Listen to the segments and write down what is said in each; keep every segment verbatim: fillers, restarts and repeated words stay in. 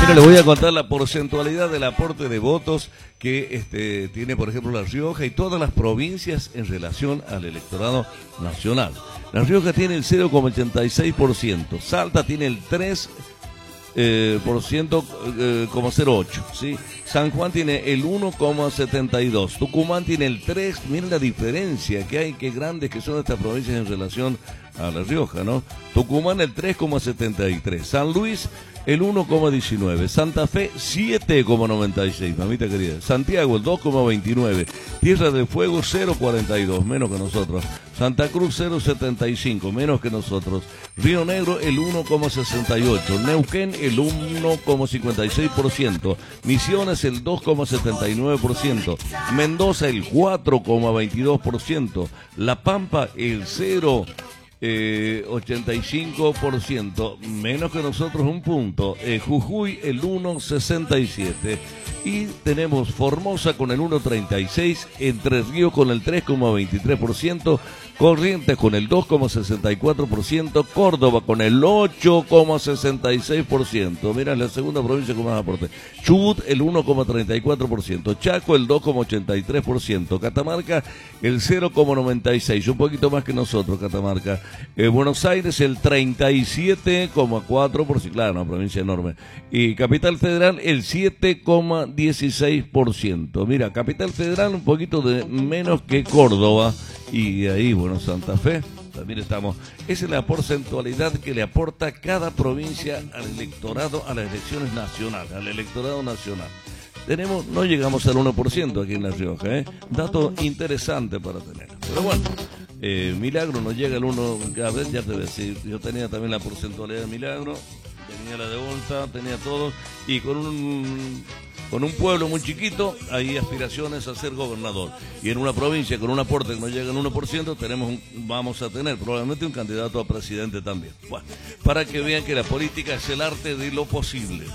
Mira, le voy a contar la porcentualidad del aporte de votos que este, tiene, por ejemplo, La Rioja y todas las provincias en relación al electorado nacional. La Rioja tiene el cero coma ochenta y seis por ciento, Salta tiene el tres por ciento. Eh, por ciento eh, como cero ocho, ¿sí? San Juan tiene el uno coma setenta y dos, Tucumán tiene el tres, miren la diferencia que hay, qué grandes que son estas provincias en relación a La Rioja, ¿no? Tucumán el tres coma setenta y tres, San Luis el uno coma diecinueve, Santa Fe siete coma noventa y seis, mamita querida, Santiago el dos coma veintinueve, Tierra del Fuego cero coma cuarenta y dos, menos que nosotros, Santa Cruz cero coma setenta y cinco, menos que nosotros, Río Negro el uno coma sesenta y ocho, Neuquén el uno coma cincuenta y seis por ciento, Misiones el dos coma setenta y nueve por ciento, Mendoza el cuatro coma veintidós por ciento, La Pampa el cero coma ochenta y cinco por ciento, menos que nosotros un punto, eh, Jujuy el uno coma sesenta y siete y tenemos Formosa con el uno coma treinta y seis, Entre Ríos con el tres coma veintitrés por ciento, Corrientes con el dos coma sesenta y cuatro por ciento, Córdoba con el ocho coma sesenta y seis por ciento, mira, la segunda provincia con más aporte, Chubut el uno coma treinta y cuatro por ciento, Chaco el dos coma ochenta y tres por ciento, Catamarca el cero coma noventa y seis, un poquito más que nosotros Catamarca, eh, Buenos Aires el treinta y siete coma cuatro por ciento, claro, una provincia enorme, y Capital Federal el siete coma dieciséis por ciento, mira, Capital Federal un poquito de menos que Córdoba, y ahí, bueno, Santa Fe, también estamos. Esa es la porcentualidad que le aporta cada provincia al electorado, a las elecciones nacionales, al electorado nacional. Tenemos, no llegamos al uno por ciento aquí en La Rioja, ¿eh? Dato interesante para tener. Pero bueno, eh, Milagro no llega al uno, a ver, ya te voy a decir, yo tenía también la porcentualidad de Milagro, tenía la de Volta, tenía todo, y con un... Con un pueblo muy chiquito hay aspiraciones a ser gobernador. Y en una provincia con un aporte que no llega al uno por ciento tenemos un, vamos a tener probablemente un candidato a presidente también. Bueno, para que vean que la política es el arte de lo posible.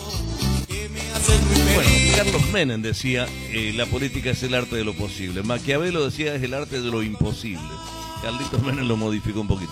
Bueno, Carlos Menem decía, eh, la política es el arte de lo posible. Maquiavelo decía, es el arte de lo imposible. Carlitos Menem lo modificó un poquito.